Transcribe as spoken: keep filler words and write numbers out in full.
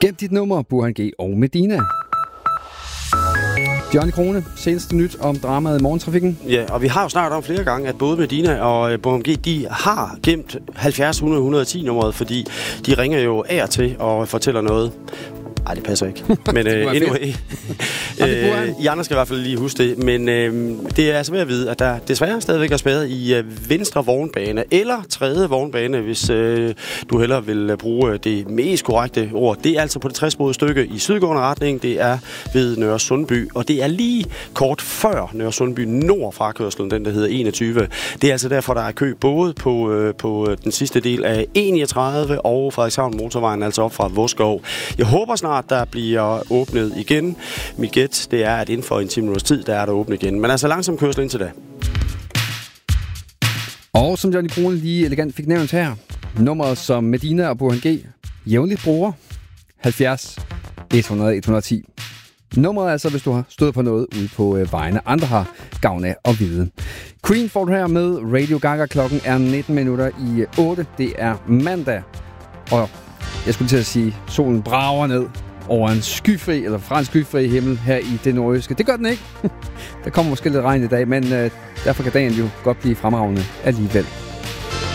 Gem dit nummer, Burhan G og Medina. Johnny Krone, seneste nyt om dramaet i morgentrafikken. Ja, og vi har jo snart om flere gange, at både Medina og Burhan G, de har gemt halvfjerds hundrede et hundrede og ti nummeret, fordi de ringer jo af og til og fortæller noget. Nej, det passer ikke. Men øh, anyway, øh, I andre skal i hvert fald lige huske det. Men øh, det er altså ved at vide, at der desværre stadigvæk er spærret i øh, venstre vognbane, eller tredje vognbane, hvis øh, du hellere vil bruge det mest korrekte ord. Det er altså på det tresporede stykke i sydgående retning. Det er ved Nørre Sundby, og det er lige kort før Nørre Sundby nord frakørslen, den der hedder enogtyve. Det er altså derfor, der er kø både på, øh, på den sidste del af E niogtredive og Frederikshavn motorvejen, altså op fra Vodskov. Jeg håber snart, der bliver åbnet igen. Mit gæt, det er, at inden for en time minutters tid, der er der åbnet igen. Men altså langsom kørsel indtil da. Og som Johnny Krone lige elegant fik nævnt her, nummeret som Medina og Burhan G jævnligt bruger, halvfjerds et hundrede et hundrede og ti. Nummeret er altså, hvis du har stået på noget ude på øh, vejene, andre har gavn af at vide. Queen får du her med Radio Gaga. Klokken er nitten minutter i otte. Det er mandag, og jeg skulle til at sige, solen brager ned over en skyfri, eller fra en skyfri himmel her i det nordjyske. Det gør den ikke. Der kommer måske lidt regn i dag, men øh, derfor kan dagen jo godt blive fremragende alligevel.